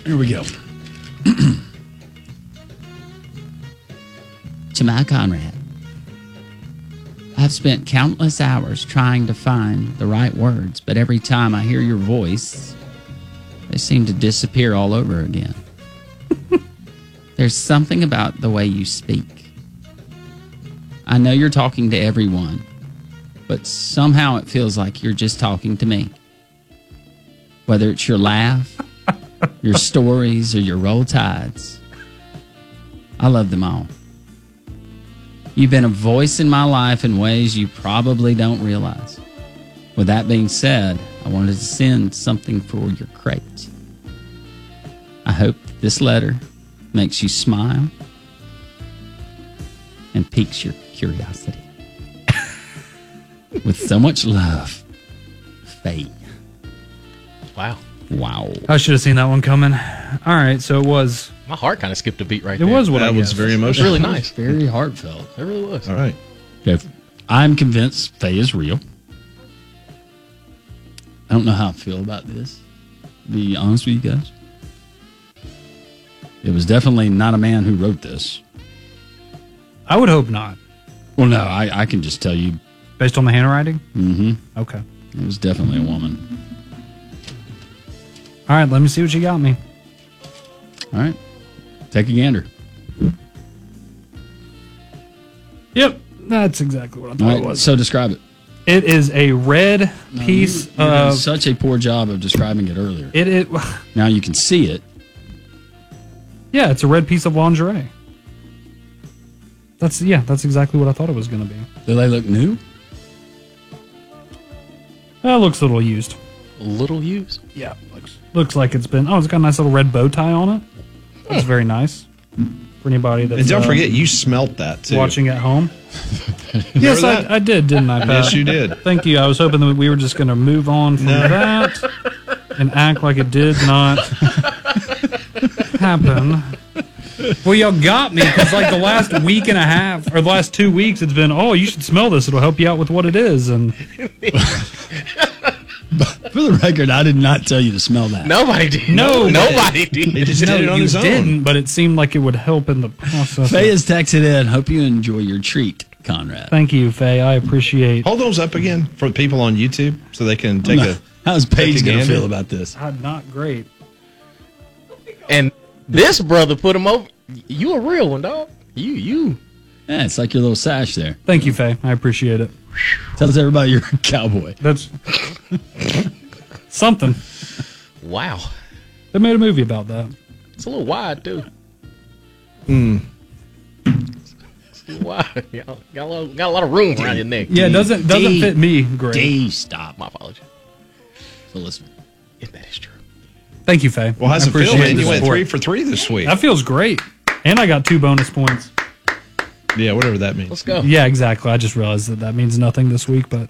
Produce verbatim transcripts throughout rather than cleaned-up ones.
Here we go. To my Conrad, I've spent countless hours trying to find the right words, but every time I hear your voice, they seem to disappear all over again. There's something about the way you speak. I know you're talking to everyone, but somehow it feels like you're just talking to me. Whether it's your laugh, your stories, or your roll tides, I love them all. You've been a voice in my life in ways you probably don't realize. With that being said, I wanted to send something for your crate. I hope this letter makes you smile and piques your curiosity. With so much love, Faye. Wow. Wow. I should have seen that one coming. All right, so it was... My heart kind of skipped a beat right it there. It was what that I was guessed. very It was emotional. really nice. Very heartfelt. It really was. All right. Okay. I'm convinced Faye is real. I don't know how I feel about this, to be honest with you guys. It was definitely not a man who wrote this. I would hope not. Well, no, I, I can just tell you. Based on the handwriting? Mm-hmm. Okay. It was definitely a woman. All right, let me see what you got me. All right. Take a gander. Yep, that's exactly what I thought All it right, was. so describe it. It is a red piece you, you did of... such a poor job of describing it earlier. It is... Now you can see it. Yeah, it's a red piece of lingerie. That's yeah, that's exactly what I thought it was going to be. Do they look new? That looks a little used. A little used? Yeah, looks looks like it's been. Oh, it's got a nice little red bow tie on it. That's very nice for anybody that's And don't uh, forget, you smelt that too. watching at home. Yes, that? I, I did, didn't I, Pat? Yes, you did. Thank you. I was hoping that we were just going to move on from No. that and act like it did not happen. Well, y'all got me because like the last week and a half or the last two weeks, it's been, oh, you should smell this. It'll help you out with what it is. And For the record, I did not tell you to smell that. Nobody did. No, Nobody did. He just no, did it on you his own. didn't, but it seemed like it would help in the process. Faye has texted in. Hope you enjoy your treat, Conrad. Thank you, Faye. I appreciate. Hold those up again for the people on YouTube so they can take a. How's Paige take a going to gander. feel about this? Uh, not great. And this brother put him over. You a real one, dog. You, you. Yeah, it's like your little sash there. Thank you, Faye. I appreciate it. Tells everybody you're a cowboy. That's something. Wow. They made a movie about that. It's a little wide, too. Hmm. It's a little wide. You got, got, a lot, got a lot of room around your neck. Yeah, it doesn't doesn't D, fit me great. D, stop. My apologies. So listen. If that is true. Thank you, Faye. Well, how's I it feel, appreciate man? the You went support. three for three this week. That feels great, and I got two bonus points. Yeah, whatever that means. Let's go. Yeah, exactly. I just realized that that means nothing this week, but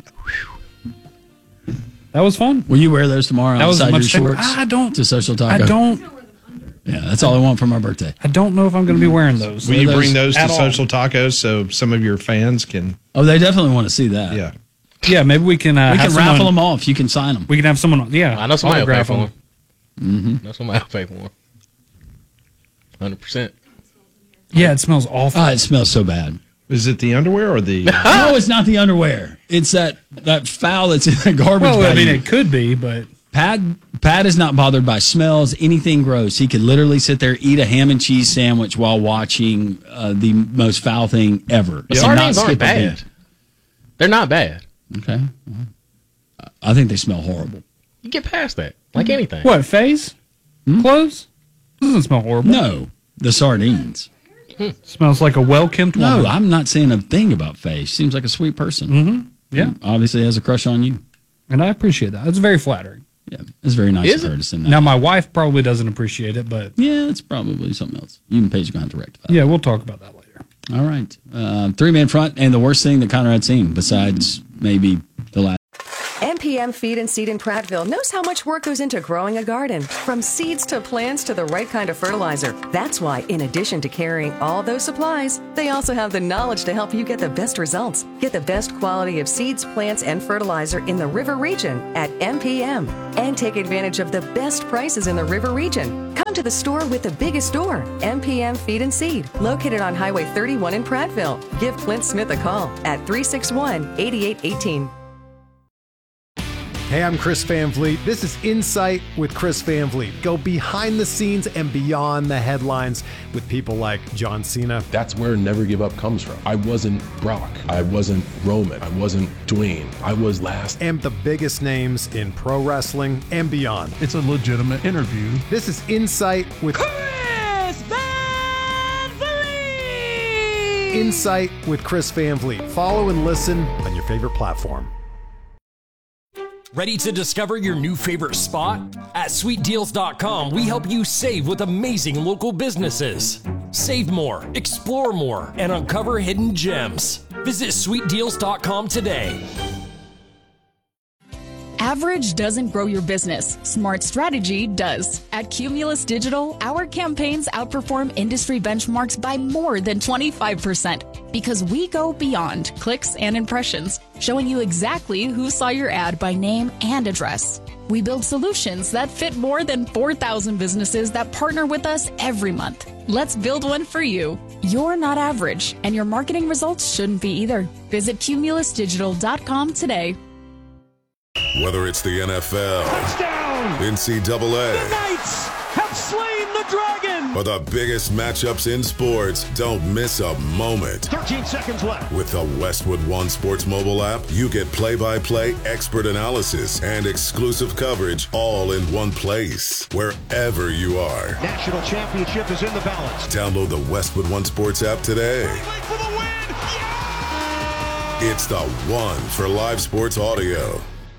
that was fun. Will you wear those tomorrow That was outside your much safer. shorts? I don't. To social I taco. don't. Yeah, that's all I want for my birthday. I don't know if I'm going to be wearing those. Will you bring those to at all. Social Tacos so some of your fans can? Oh, they definitely want to see that. Yeah. Yeah, maybe we can. Uh, We have can someone, raffle them off. You can sign them. We can have someone. Yeah, I know somebody will pay autograph for them. one. Mm-hmm. I know somebody will pay for one. one hundred percent. Yeah, it smells awful. Ah, it smells so bad. Is it the underwear or the? No, it's not the underwear. It's that that foul that's in the garbage well, I bag. mean, it could be, but Pat Pat is not bothered by smells, anything gross. He could literally sit there, eat a ham and cheese sandwich while watching uh, the most foul thing ever. The And not sardines aren't skip a bad. beat. They're not bad. Okay. Well, I think they smell horrible. You get past that. Like anything. what? Phase? Clothes? Doesn't smell horrible. No, the sardines. Smells like a well-kempt No, woman. I'm not saying a thing about Faye. She seems like a sweet person. Mm-hmm. Yeah, Obviously has a crush on you. and I appreciate that. It's very flattering. Yeah, it's very nice Is of it? her to send that. Now, my wife probably doesn't appreciate it, but Yeah, it's probably something else. You and Paige are going to have to rectify. yeah, we'll talk about that later. All right. Uh, three-man front, and the worst thing that Conrad's seen, besides maybe the last. M P M Feed and Seed in Prattville knows how much work goes into growing a garden. From seeds to plants to the right kind of fertilizer. That's why, in addition to carrying all those supplies, they also have the knowledge to help you get the best results. Get the best quality of seeds, plants, and fertilizer in the River Region at M P M. And take advantage of the best prices in the River Region. Come to the store with the biggest door, M P M Feed and Seed, located on Highway thirty-one in Prattville. Give Clint Smith a call at three six one, eight eight one eight. Hey, I'm Chris Van Vliet. This is Insight with Chris Van Vliet. Go behind the scenes and beyond the headlines with people like John Cena. That's where Never Give Up comes from. I wasn't Brock. I wasn't Roman. I wasn't Dwayne. I was last. And the biggest names in pro wrestling and beyond. It's a legitimate interview. This is Insight with Chris Van Vliet. Insight with Chris Van Vliet. Follow and listen on your favorite platform. Ready to discover your new favorite spot? At sweet deals dot com, we help you save with amazing local businesses. Save more, explore more, and uncover hidden gems. Visit sweet deals dot com today. Average doesn't grow your business. Smart strategy does. At Cumulus Digital, our campaigns outperform industry benchmarks by more than twenty-five percent because we go beyond clicks and impressions, showing you exactly who saw your ad by name and address. We build solutions that fit more than four thousand businesses that partner with us every month. Let's build one for you. You're not average, and your marketing results shouldn't be either. Visit cumulus digital dot com today. Whether it's the N F L, touchdown, N C double A, the Knights have slain the dragon, or the biggest matchups in sports, don't miss a moment. thirteen seconds left. With the Westwood One Sports mobile app, you get play-by-play, expert analysis, and exclusive coverage all in one place, wherever you are. National championship is in the balance. Download the Westwood One Sports app today. For the win. Yeah! It's the one for live sports audio.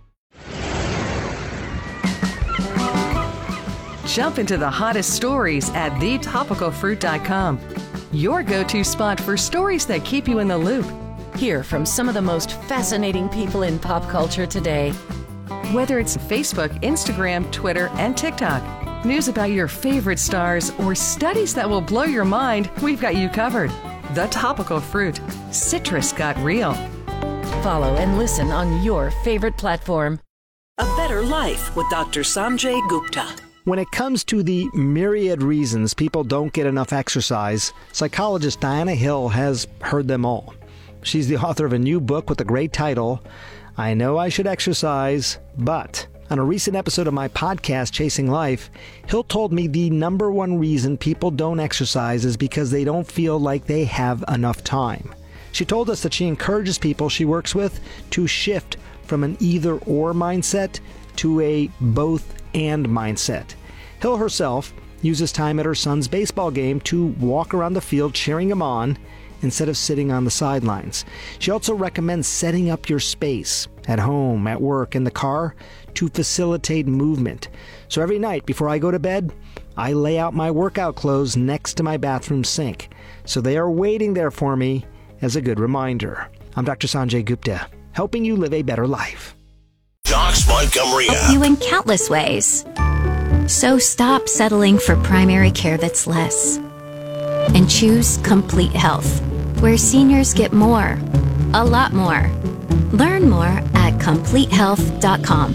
Jump into the hottest stories at the topical fruit dot com. Your go-to spot for stories that keep you in the loop. Hear from some of the most fascinating people in pop culture today. Whether it's Facebook, Instagram, Twitter, and TikTok, news about your favorite stars, or studies that will blow your mind, we've got you covered. The Topical Fruit. Citrus got real. Follow and listen on your favorite platform. A Better Life with Doctor Sanjay Gupta. When it comes to the myriad reasons people don't get enough exercise, psychologist Diana Hill has heard them all. She's the author of a new book with the great title, I Know I Should Exercise, But... On a recent episode of my podcast, Chasing Life, Hill told me the number one reason people don't exercise is because they don't feel like they have enough time. She told us that she encourages people she works with to shift from an either-or mindset to a both-and mindset. Hill herself uses time at her son's baseball game to walk around the field cheering him on instead of sitting on the sidelines. She also recommends setting up your space at home, at work, in the car to facilitate movement. So every night before I go to bed, I lay out my workout clothes next to my bathroom sink. So they are waiting there for me as a good reminder. I'm Doctor Sanjay Gupta, helping you live a better life. Docs Montgomery help you in countless ways. So stop settling for primary care that's less. And choose Complete Health, where seniors get more, a lot more. Learn more at complete health dot com.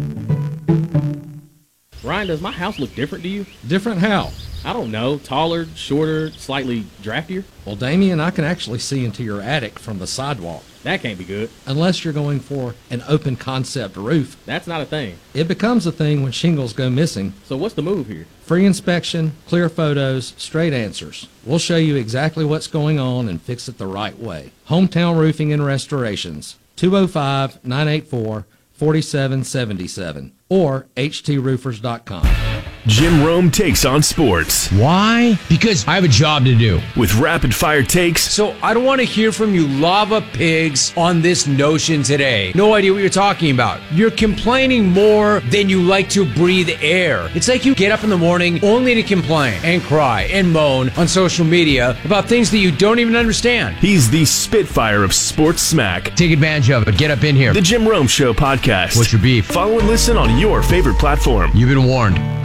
Ryan, does my house look different to you? Different how? I don't know. Taller, shorter, slightly draftier? Well, Damien, I can actually see into your attic from the sidewalk. That can't be good. Unless you're going for an open concept roof. That's not a thing. It becomes a thing when shingles go missing. So what's the move here? Free inspection, clear photos, straight answers. We'll show you exactly what's going on and fix it the right way. Hometown Roofing and Restorations, two oh five, nine eight four, four seven seven seven or h t roofers dot com. Jim Rome takes on sports. Why? Because I have a job to do. With rapid fire takes. So I don't want to hear from you lava pigs on this notion today. No idea what you're talking about. You're complaining more than you like to breathe air. It's like you get up in the morning only to complain and cry and moan on social media about things that you don't even understand. He's the Spitfire of sports smack. Take advantage of it. Get up in here. The Jim Rome Show podcast. What's your beef? Follow and listen on your favorite platform. You've been warned.